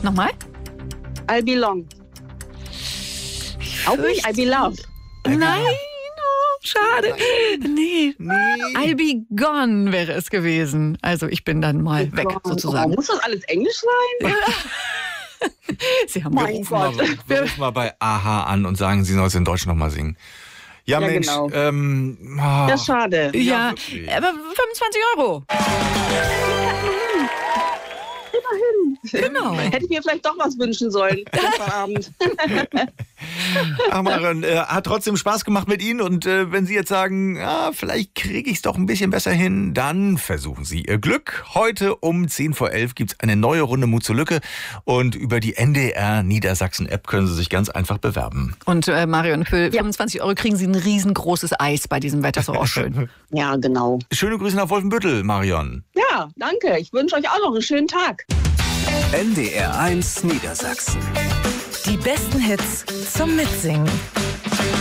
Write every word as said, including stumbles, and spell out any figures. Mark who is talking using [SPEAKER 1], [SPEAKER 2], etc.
[SPEAKER 1] Nochmal?
[SPEAKER 2] I belong. Auch nicht, I be loved.
[SPEAKER 1] Nein, oh, schade. Nee.
[SPEAKER 3] Nee.
[SPEAKER 1] I'll be gone wäre es gewesen. Also ich bin dann mal weg,
[SPEAKER 2] Oh,
[SPEAKER 1] sozusagen.
[SPEAKER 2] muss das alles Englisch sein?
[SPEAKER 1] Sie haben
[SPEAKER 3] Wir
[SPEAKER 2] Mein
[SPEAKER 3] rufen, mal,
[SPEAKER 2] Gott.
[SPEAKER 3] wir rufen mal bei Aha an und sagen, sie soll es in Deutsch nochmal singen. Ja,
[SPEAKER 2] Ja,
[SPEAKER 3] Mensch.
[SPEAKER 2] genau.
[SPEAKER 3] Ähm, oh.
[SPEAKER 2] Ja, schade.
[SPEAKER 1] Ja,
[SPEAKER 3] wirklich.
[SPEAKER 1] aber fünfundzwanzig Euro.
[SPEAKER 2] Immerhin.
[SPEAKER 1] Genau.
[SPEAKER 2] Hätte ich mir vielleicht doch was wünschen sollen gestern Abend.
[SPEAKER 3] Ach, Marion, äh, hat trotzdem Spaß gemacht mit Ihnen. Und äh, wenn Sie jetzt sagen, ja, vielleicht kriege ich es doch ein bisschen besser hin, dann versuchen Sie Ihr Glück. Heute um zehn vor elf gibt es eine neue Runde Mut zur Lücke. Und über die N D R Niedersachsen-App können Sie sich ganz einfach bewerben.
[SPEAKER 1] Und äh, Marion, für fünfundzwanzig Euro kriegen Sie ein riesengroßes Eis bei diesem Wetter. Ist doch auch schön.
[SPEAKER 2] Ja, genau.
[SPEAKER 3] Schöne Grüße nach Wolfenbüttel, Marion.
[SPEAKER 2] Ja, danke. Ich wünsche euch auch noch einen schönen Tag.
[SPEAKER 4] N D R eins Niedersachsen.
[SPEAKER 5] Die besten Hits zum Mitsingen.